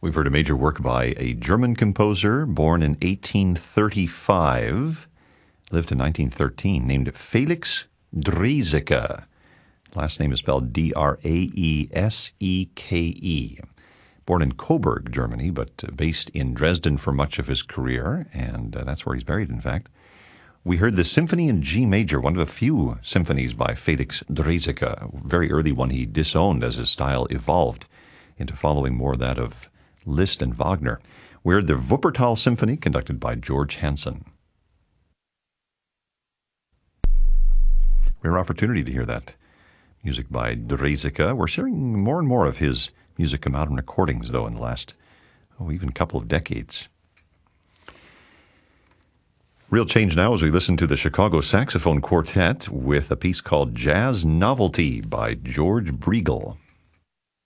We've heard a major work by a German composer born in 1835, lived in 1913, named Felix Draeseke. Last name is spelled Draeseke. Born in Coburg, Germany, but based in Dresden for much of his career, and that's where he's buried, in fact. We heard the Symphony in G Major, one of a few symphonies by Felix Draeseke, a very early one he disowned as his style evolved into following more that of Liszt and Wagner. We heard the Wuppertal Symphony, conducted by George Hansen. Rare opportunity to hear that music by Draeseke. We're hearing more and more of his music come out in recordings, though, in the last, even couple of decades. Real change now as we listen to the Chicago Saxophone Quartet with a piece called Jazz Novelty by George Briegel.